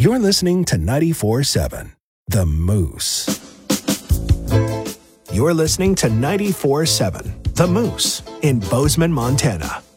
You're listening to 94.7 The Moose. You're listening to 94.7 The Moose in Bozeman, Montana.